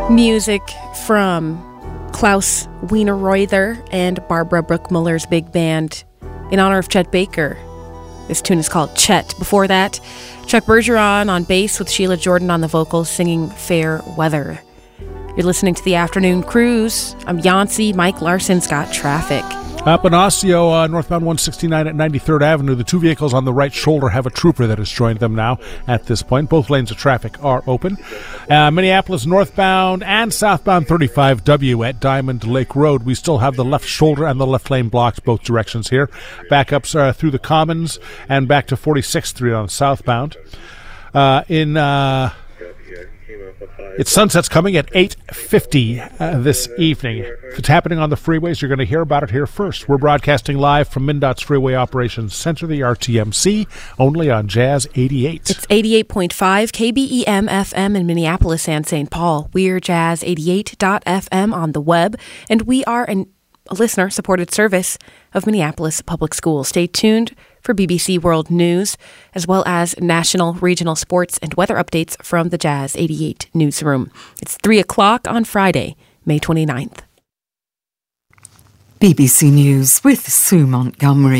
Music from Klaus Wienerreuther and Barbara Bruckmuller's big band in honor of Chet Baker. This tune is called Chet. Before that, Chuck Bergeron on bass with Sheila Jordan on the vocals singing Fair Weather. You're listening to The Afternoon Cruise. I'm Yancey. Mike Larson's got traffic. Up in Osseo, northbound 169 at 93rd Avenue, the two vehicles on the right shoulder have a trooper that has joined them now at this point. Both lanes of traffic are open. Minneapolis northbound and southbound 35W at Diamond Lake Road. We still have the left shoulder and the left lane blocked both directions here. Backups through the Commons and back to 46th Street on southbound. Its sunset's coming at 8:50 this evening. If it's happening on the freeways, you're going to hear about it here first. We're broadcasting live from MnDOT's Freeway Operations Center, the RTMC, only on Jazz 88. It's 88.5 KBEM FM in Minneapolis and St. Paul. We're Jazz 88.fm on the web, and we are a listener-supported service of Minneapolis Public Schools. Stay tuned for BBC World News, as well as national, regional sports and weather updates from the Jazz 88 newsroom. It's 3 o'clock on Friday, May 29th. BBC News with Sue Montgomery.